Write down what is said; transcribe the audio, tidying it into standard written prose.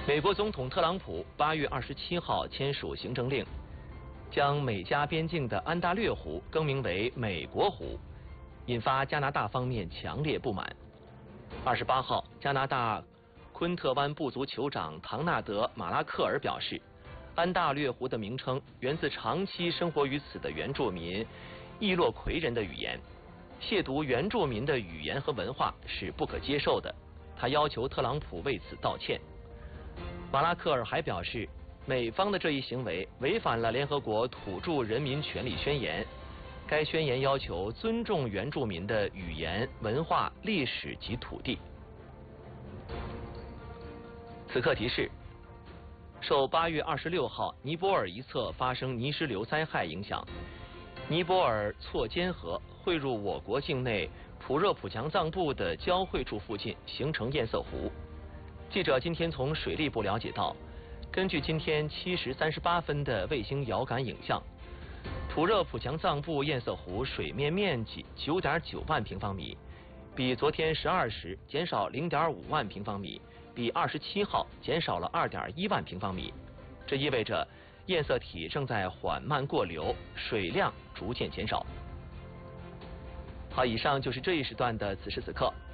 美国总统特朗普8月27号签署行政令，将美加边境的安大略湖更名为美国湖，引发加拿大方面强烈不满。28号，加拿大昆特湾部族酋长唐纳德·马拉克尔表示，安大略湖的名称源自长期生活于此的原住民易洛魁人的语言，亵渎原住民的语言和文化是不可接受的。他要求特朗普为此道歉。马拉克尔还表示，美方的这一行为违反了联合国土著人民权利宣言。该宣言要求尊重原住民的语言、文化、历史及土地。此刻提示：受8月26号尼泊尔一侧发生泥石流灾害影响，尼泊尔错坚河汇入我国境内普热普强藏部的交汇处附近，形成堰塞湖。记者今天从水利部了解到，根据今天7时38分的卫星遥感影像，普热普强藏部堰塞湖水面面积9.9万平方米，比昨天12时减少0.5万平方米，比27号减少了2.1万平方米。这意味着堰塞体正在缓慢过流，水量逐渐减少。好，以上就是这一时段的此时此刻。